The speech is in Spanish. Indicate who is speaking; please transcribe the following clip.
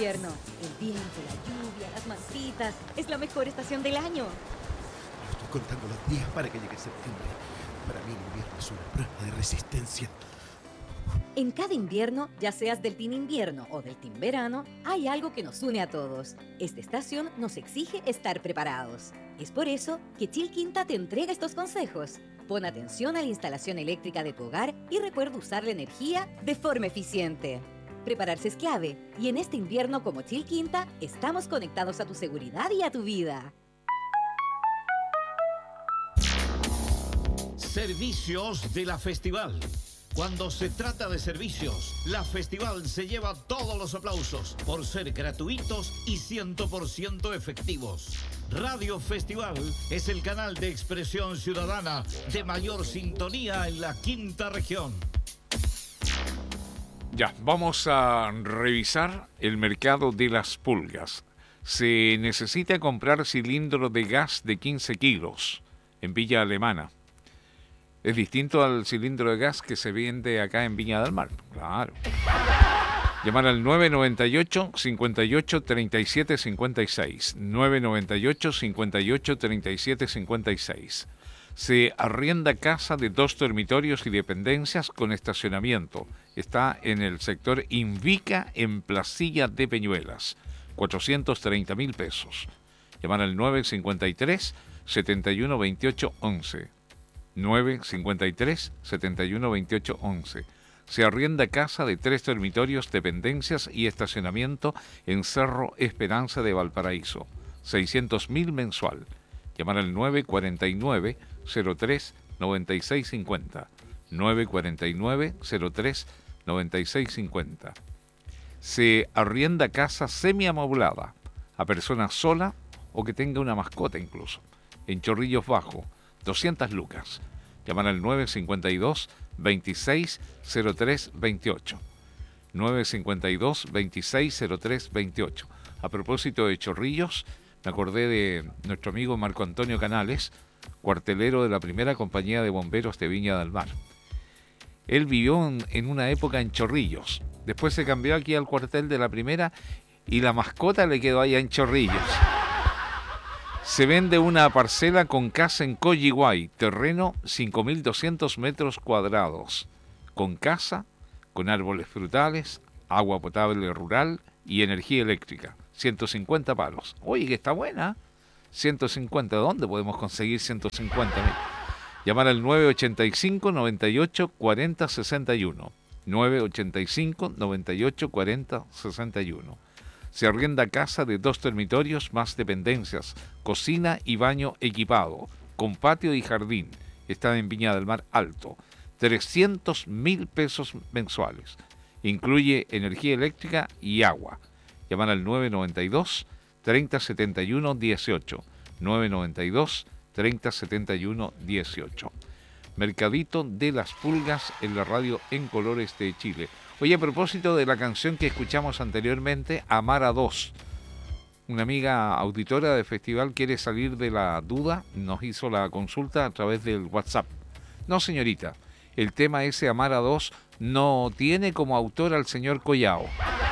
Speaker 1: invierno. El viento, la lluvia, las mantitas. Es la mejor estación del año.
Speaker 2: Estoy contando los días para que llegue septiembre. Para mí el invierno es una prueba de resistencia.
Speaker 1: En cada invierno, ya seas del team invierno o del team verano, hay algo que nos une a todos. Esta estación nos exige estar preparados. Es por eso que Chilquinta te entrega estos consejos. Pon atención a la instalación eléctrica de tu hogar y recuerda usar la energía de forma eficiente. Prepararse es clave y en este invierno como Chilquinta estamos conectados a tu seguridad y a tu vida.
Speaker 3: Servicios de la Festival. Cuando se trata de servicios, la Festival se lleva todos los aplausos por ser gratuitos y 100% efectivos. Radio Festival es el canal de expresión ciudadana de mayor sintonía en la quinta región.
Speaker 4: Ya, vamos a revisar el mercado de las pulgas. Se necesita comprar cilindro de gas de 15 kilos en Villa Alemana. Es distinto al cilindro de gas que se vende acá en Viña del Mar. Claro. Llamar al 998 58 37 56. 998 58 37 56. Se arrienda casa de 2 dormitorios y dependencias con estacionamiento. Está en el sector Invica, en Placilla de Peñuelas. 430.000 pesos. Llamar al 953 71 28 11. 953 71 28 11. Se arrienda casa de 3 dormitorios, dependencias y estacionamiento en Cerro Esperanza de Valparaíso. 600.000 mensual. Llamar al 949 03 96 50. 949 03 96 50. Se arrienda casa semiamoblada a persona sola o que tenga una mascota incluso. En Chorrillos Bajo. 200 lucas. Llamar al 952 26 03 28. 952 26 03 28. A propósito de Chorrillos, me acordé de nuestro amigo Marco Antonio Canales, cuartelero de la primera compañía de bomberos de Viña del Mar. Él vivió en una época en Chorrillos. Después se cambió aquí al cuartel de la primera y la mascota le quedó allá en Chorrillos. Se vende una parcela con casa en Coyihuay, terreno 5.200 metros cuadrados, con casa, con árboles frutales, agua potable rural y energía eléctrica. 150 palos. Oye, que está buena. 150, ¿dónde podemos conseguir 150.000? Llamar al 985 98 40 61. 985 98 40 61. Se arrienda casa de 2 dormitorios más dependencias, cocina y baño equipado, con patio y jardín. Está en Viña del Mar Alto. 300.000 pesos mensuales. Incluye energía eléctrica y agua. Llamar al 992 30 71 18. 992 30 71 18. Mercadito de las Pulgas en la radio en colores de Chile. Oye, a propósito de la canción que escuchamos anteriormente, Amar a Dos. Una amiga auditora del festival quiere salir de la duda, nos hizo la consulta a través del WhatsApp. No, señorita, el tema ese Amar a Dos no tiene como autor al señor Collao.